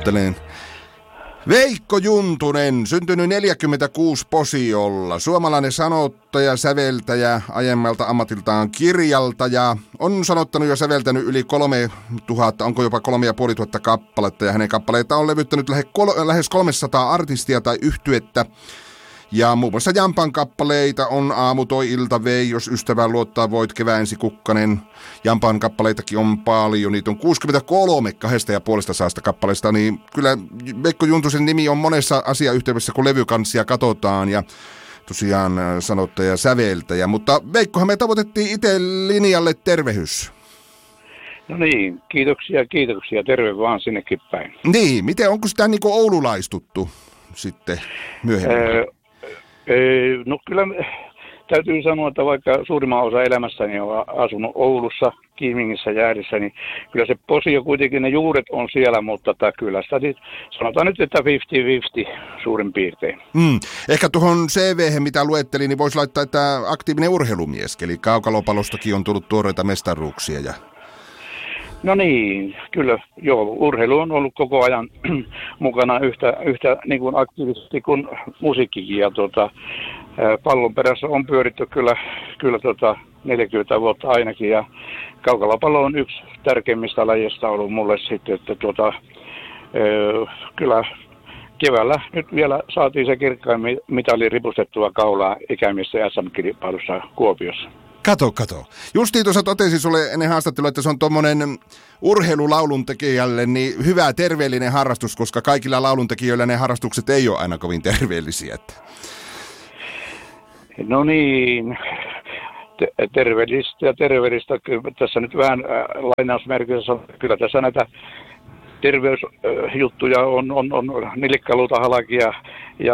Kuuntelen. Veikko Juntunen, syntynyt 46 Posiolla, suomalainen sanottaja, säveltäjä, aiemmalta ammatiltaan kirjaltaja, on sanottanut ja säveltänyt yli 3000, onko jopa 3500 kappaletta, ja hänen kappaleita on levyttänyt lähes 300 artistia tai yhtyettä. Ja muun muassa Jampan kappaleita on Aamu toi ilta vei, jos ystävään luottaa voit keväänsi kukkanen. Jampan kappaleitakin on paljon, niitä on 63 2,5 kappaleista, niin kyllä Veikko Juntusen nimi on monessa asiayhteydessä, kun levykanssia katsotaan ja tosiaan sanottaja säveltäjä. Mutta Veikkohan me tavoitettiin itse linjalle, tervehys. No niin, kiitoksia, terve vaan sinnekin päin. Niin, miten, onko sitä niin kuin oululaistuttu sitten myöhemmin? No kyllä täytyy sanoa, että vaikka suurimman osa elämässäni on asunut Oulussa, Kiimingissä Jäärissä, niin kyllä se Posio kuitenkin ne juuret on siellä, mutta kyllä sitä sanotaan nyt, että 50-50 suurin piirtein. Ehkä tuohon CV:hen, mitä luettelin, niin voisi laittaa, että aktiivinen urheilumies, eli kaukalopalostakin on tullut tuoreita mestaruuksia ja... No niin, kyllä, joo, urheilu on ollut koko ajan mukana yhtä niin kuin aktiivisesti kuin musiikkikin, ja pallon perässä on pyöritty kyllä 40 vuotta ainakin, ja kaukalopallo on yksi tärkeimmistä lajeista ollut mulle sitten, että kyllä keväällä nyt vielä saatiin se kirkkain mitali ripustettua kaulaa ikämiesten SM-kilpailussa Kuopiossa. Kato. Justiin tuossa totesin sulle ennen haastattelua, että se on tommonen urheilulaulun tekijälle niin hyvä terveellinen harrastus, koska kaikilla lauluntekijöillä ne harrastukset ei ole aina kovin terveellisiä. No niin, terveellistä. Tässä nyt vähän lainausmerkissä on, kyllä tässä näitä terveysjuttuja on nilkkaluuta halakia ja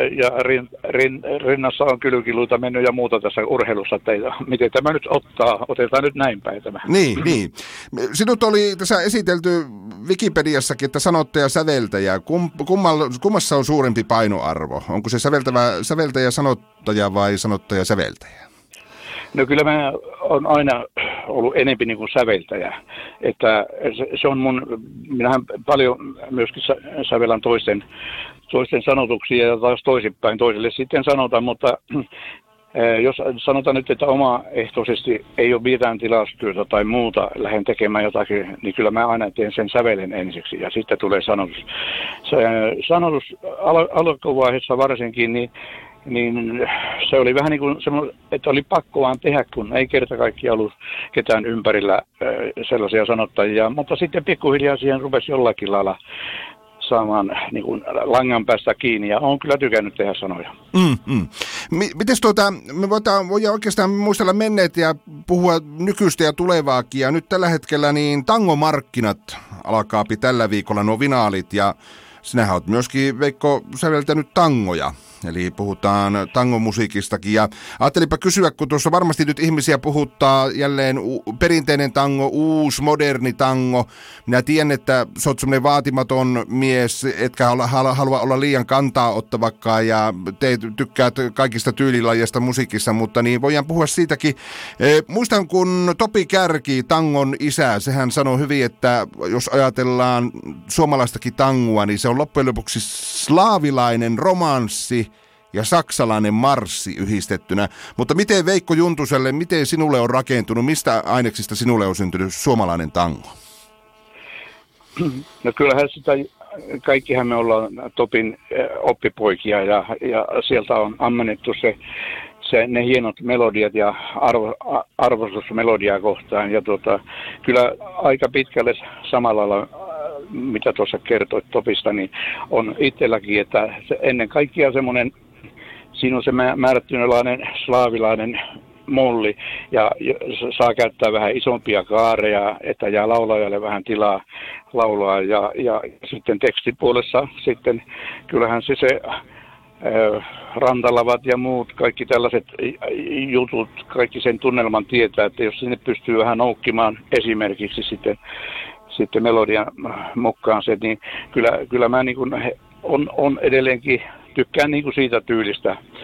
rinnassa on kylkiluuta mennyt ja muuta tässä urheilussa, että miten tämä nyt otetaan nyt näin päin tämä. Niin. Sinut oli tässä esitelty Wikipediassakin, että sanottaja säveltäjä. Kummassa on suurempi painoarvo? Onko se säveltäjä sanottaja vai sanottaja säveltäjä? No kyllä mä oon aina ollut enempi niin kuin säveltäjä, että se on minähän paljon myöskin sävellän toisten sanotuksia ja taas toisinpäin toiselle sitten sanotaan, mutta jos sanotaan nyt, että omaehtoisesti ei ole mitään tilaustyötä tai muuta, lähden tekemään jotakin, niin kyllä mä aina teen sen sävelen ensiksi ja sitten tulee sanotus. Sanotus alkuvaiheessa varsinkin, niin se oli vähän niin kuin semmoinen, että oli pakko vaan tehdä, kun ei kerta kaikkiaan ollut ketään ympärillä sellaisia sanottajia. Mutta sitten pikkuhiljaa siihen rupesi jollakin lailla saamaan niin kuin langan päästä kiinni ja olen kyllä tykännyt tehdä sanoja. Mites me voidaan oikeastaan muistella menneet ja puhua nykyistä ja tulevaakin. Ja nyt tällä hetkellä niin tangomarkkinat alkaapi tällä viikolla nuo vinaalit ja sinähän olet myöskin, Veikko, säveltänyt tangoja. Eli puhutaan tangomusiikistakin ja ajattelinpa kysyä, kun tuossa varmasti nyt ihmisiä puhuttaa jälleen perinteinen tango, uusi moderni tango. Minä tiedän, että sä oot semmoinen vaatimaton mies, etkä halua olla liian kantaa ottavakkaan ja te tykkäät kaikista tyylilajista musiikissa, mutta niin voidaan puhua siitäkin. Muistan, kun Topi Kärki, tangon isä, sehän sanoi hyvin, että jos ajatellaan suomalaistakin tangoa, niin se on loppujen lopuksi slaavilainen romanssi ja saksalainen marssi yhdistettynä. Mutta miten Veikko Juntuselle, miten sinulle on rakentunut, mistä aineksista sinulle on syntynyt suomalainen tango? No kyllähän sitä, kaikkihan me ollaan Topin oppipoikia ja sieltä on ammennettu ne hienot melodiat ja arvostus melodiaa kohtaan. Ja kyllä aika pitkälle samalla lailla, mitä tuossa kertoit Topista, niin on itselläkin, että ennen kaikkea semmoinen, siinä on se määrättynelainen slaavilainen molli ja saa käyttää vähän isompia kaareja, että jää laulajalle vähän tilaa laulaa ja sitten tekstipuolessa sitten kyllähän se rantalavat ja muut, kaikki tällaiset jutut, kaikki sen tunnelman tietää, että jos sinne pystyy vähän noukkimaan esimerkiksi sitten melodian mukaan se, niin kyllä mä niin kuin on edelleenkin tykkään niin kuin siitä tyylistä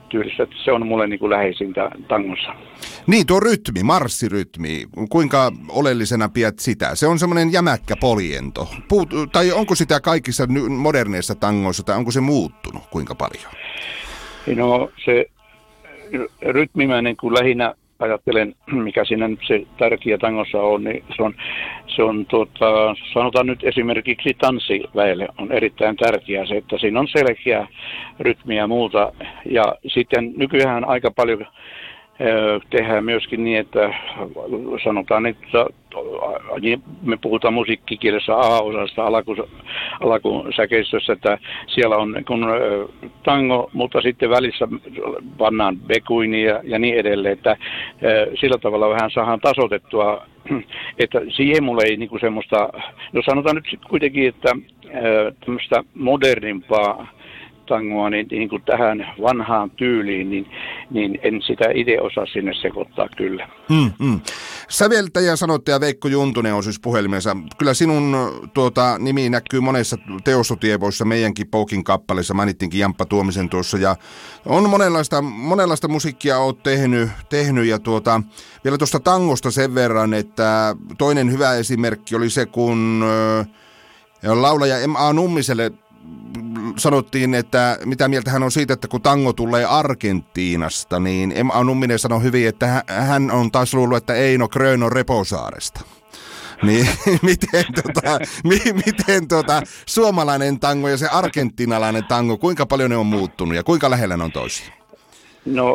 tyylistä. Se on mulle niin kuin läheisintä tangossa. Niin, tuo rytmi, marssirytmi, kuinka oleellisena pidät sitä? Se on semmoinen jämäkkä poliento. Tai onko sitä kaikissa moderneissa tangoissa, tai onko se muuttunut kuinka paljon? No se rytmi mä niin kuin lähinnä ajattelen, mikä siinä nyt se tärkeä tangossa on, niin se on sanotaan nyt esimerkiksi tanssiväelle on erittäin tärkeää se, että siinä on selkeä rytmi ja muuta. Ja sitten nykyään aika paljon tehdään myöskin niin, että sanotaan, että me puhutaan musiikkikielessä A-osasta alakusäkeistössä, että siellä on kun tango, mutta sitten välissä pannaan bekuinia ja niin edelleen, että sillä tavalla vähän saadaan tasoitettua, että siihen mulle ei niinku semmoista, no sanotaan nyt kuitenkin, että tämmöistä modernimpaa tangoa niin kuin tähän vanhaan tyyliin, niin en sitä itse osaa sinne sekoittaa kyllä. Säveltäjä, sanottaja Veikko Juntunen on siis puhelimensa. Kyllä sinun nimi näkyy monessa teostotievoissa, meidänkin Poukin kappaleissa, mainittiinkin Jamppa Tuomisen tuossa, ja on monenlaista musiikkia olet tehnyt ja vielä tuosta tangosta sen verran, että toinen hyvä esimerkki oli se, kun laulaja M.A. Nummiselle sanottiin, että mitä mieltä hän on siitä, että kun tango tulee Argentiinasta, niin M.A. Numminen sanoi hyvin, että hän on taas luullut, että Eino Grön on Reposaaresta. Niin miten suomalainen tango ja se argentinalainen tango, kuinka paljon ne on muuttunut ja kuinka lähellä ne on toisiaan? No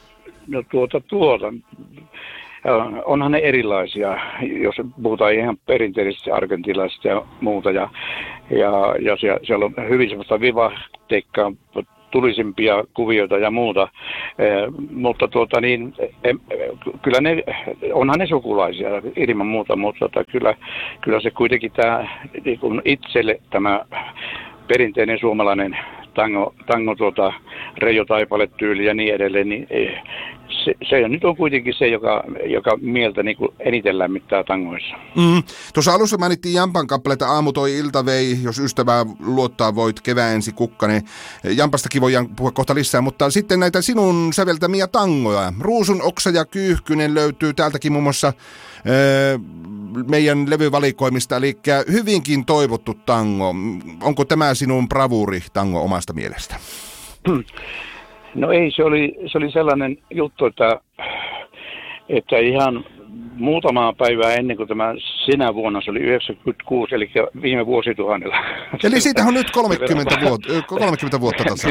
onhan ne erilaisia, jos puhutaan ihan perinteisesti argentinalaisista ja muuta, ja siellä on hyvin semmoista vivahteikkaa, tulisimpia kuvioita ja muuta, mutta kyllä ne, onhan ne sukulaisia ilman muuta, mutta kyllä se kuitenkin tämä niin itselle tämä perinteinen suomalainen tango Reijo Taipale-tyyli ja niin edelleen, niin se nyt on kuitenkin se, joka mieltä niin kuin eniten lämmittää tangoissa. Tuossa alussa mainittiin Jampan kappaleita Aamu toi ilta vei, jos ystävää luottaa voit kevään ensi kukka, niin Jampastakin voidaan puhua kohta lisää, mutta sitten näitä sinun säveltämiä tangoja. Ruusun oksa ja kyyhkynen löytyy täältäkin muun muassa meidän levyvalikoimista, eli hyvinkin toivottu tango. Onko tämä sinun bravuuri tango omasta mielestä? No ei, se oli sellainen juttu, että ihan muutamaa päivää ennen kuin tämä sinä vuonna, se oli 96, eli viime vuosituhannella. Eli siitä on nyt 30 vuotta tasa.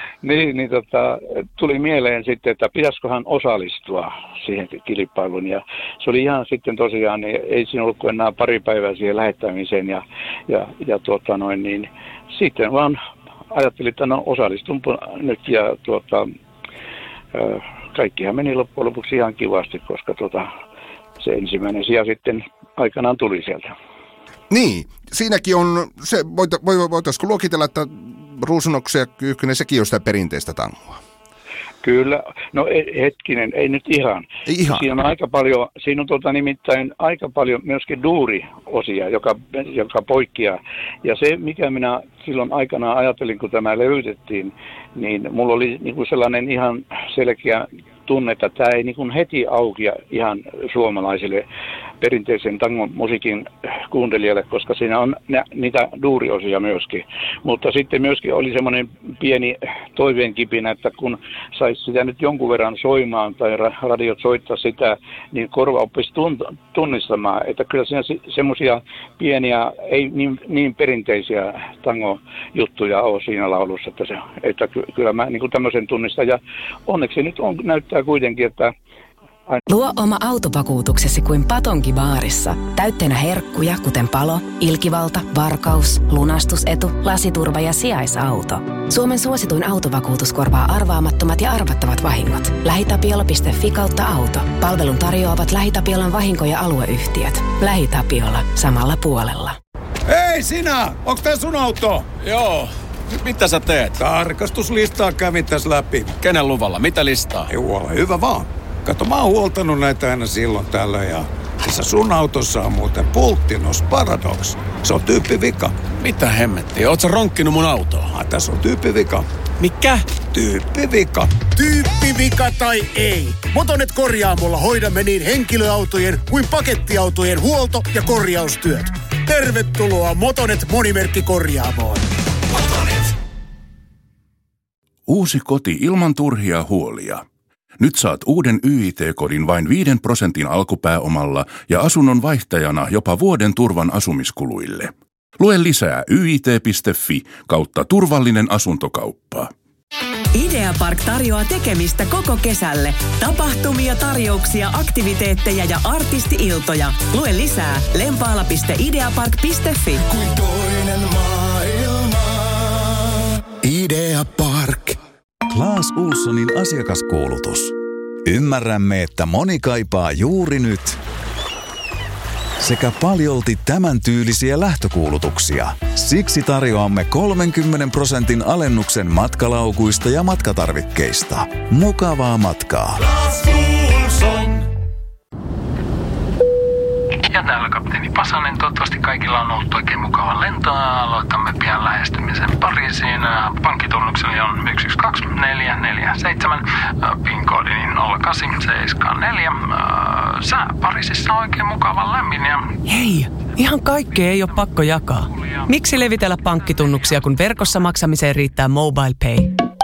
Tuli mieleen sitten, että pitäisiköhän osallistua siihen kilpailuun. Ja se oli ihan sitten tosiaan, niin ei siinä ollut enää pari päivää siihen lähettämiseen. Niin sitten vaan ajattelin, että no osallistunpa nyt ja kaikkihan meni loppujen lopuksi ihan kivasti, koska se ensimmäinen sija sitten aikanaan tuli sieltä. Niin, siinäkin on, voitaisiinko luokitella, että ruusunoksa ja kyyhkynen, sekin on sitä perinteistä tangoa? Kyllä, no hetkinen, ei nyt ihan. Ei ihan. Siinä on nimittäin aika paljon myöskin duuriosia, joka poikkeaa. Ja se, mikä minä silloin aikanaan ajattelin, kun tämä levytettiin, niin mulla oli niin kuin sellainen ihan selkeä tunne, että tämä ei niin kuin heti aukia ihan suomalaisille perinteisen tangon musiikin kuuntelijalle, koska siinä on niitä duuriosia myöskin. Mutta sitten myöskin oli semmoinen pieni toiveen kipinä, että kun saisi sitä nyt jonkun verran soimaan tai radiot soittaa sitä, niin korva oppisi tunnistamaan, että kyllä siinä semmoisia pieniä, ei niin perinteisiä tango-juttuja ole siinä laulussa, että kyllä mä niin kuin tämmöisen tunnistan. Ja onneksi nyt näyttää kuitenkin, että luo oma autovakuutuksesi kuin Patonki baarissa. Täytteenä herkkuja, kuten palo, ilkivalta, varkaus, lunastusetu, lasiturva ja sijaisauto. Suomen suosituin autovakuutus korvaa arvaamattomat ja arvattavat vahingot. LähiTapiola.fi/auto. Palvelun tarjoavat LähiTapiolan vahinko- ja alueyhtiöt. LähiTapiola. Samalla puolella. Hei sinä! Onks tää sun auto? Joo. Mitä sä teet? Tarkastuslistaa kävin tässä läpi. Kenen luvalla? Mitä listaa? Joo, hyvä vaan. Kato, mä oon huoltanut näitä aina silloin tällä ja tässä sun autossa on muuten Pulttinos Paradox. Se on tyyppivika. Mitä hemmettiä? Oot sä ronkkinut mun autoa? Tässä on tyyppivika. Mikä? Tyyppivika. Tyyppivika tai ei. Motonet korjaamolla hoidamme niin henkilöautojen kuin pakettiautojen huolto- ja korjaustyöt. Tervetuloa Motonet Monimerkkikorjaamoon. Motonet. Uusi koti ilman turhia huolia. Nyt saat uuden YIT-kodin vain 5% alkupääomalla ja asunnon vaihtajana jopa vuoden turvan asumiskuluille. Lue lisää yit.fi/turvallinen asuntokauppa. Ideapark tarjoaa tekemistä koko kesälle. Tapahtumia, tarjouksia, aktiviteetteja ja artisti-iltoja. Lue lisää lempaala.ideapark.fi. Kuin toinen maailma. Ideapark. Claes Ohlsonin asiakaskuulutus. Ymmärrämme, että moni kaipaa juuri nyt sekä paljolti tämän tyylisiä lähtökuulutuksia. Siksi tarjoamme 30% alennuksen matkalaukuista ja matkatarvikkeista. Mukavaa matkaa! Claes Ohlson. Ja täällä kapteeni Pasanen. Toivottavasti kaikilla on ollut oikein mukava lentoa. Aloitamme pian lähestymisen Pariisiin. Pankkitunnukseni on 1124447. PIN-koodini 0874. Sää Pariisissa on oikein mukava lämmin. Hei, ihan kaikkea ei ole pakko jakaa. Miksi levitellä pankkitunnuksia, kun verkossa maksamiseen riittää MobilePay?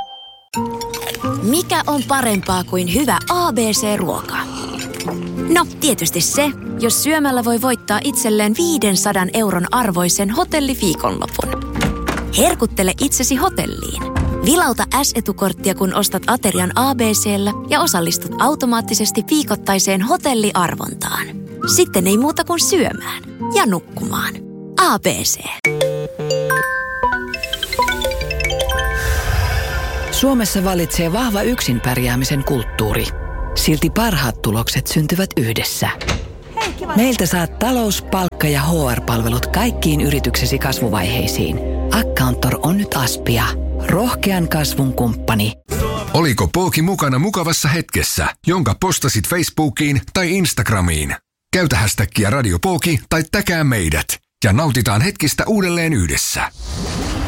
Mikä on parempaa kuin hyvä ABC-ruoka? No, tietysti se, jos syömällä voi voittaa itselleen 500 € arvoisen hotelliviikonlopun. Herkuttele itsesi hotelliin. Vilauta S-etukorttia, kun ostat aterian ABC:llä ja osallistut automaattisesti viikoittaiseen hotelliarvontaan. Sitten ei muuta kuin syömään ja nukkumaan. ABC. Suomessa vallitsee vahva yksin pärjäämisen kulttuuri. Silti parhaat tulokset syntyvät yhdessä. Meiltä saat talous-, palkka- ja HR-palvelut kaikkiin yrityksesi kasvuvaiheisiin. Accountor on nyt Aspia. Rohkean kasvun kumppani. Oliko Pooki mukana mukavassa hetkessä, jonka postasit Facebookiin tai Instagramiin? Käytä hashtagia Radio Pooki tai täkää meidät ja nautitaan hetkistä uudelleen yhdessä.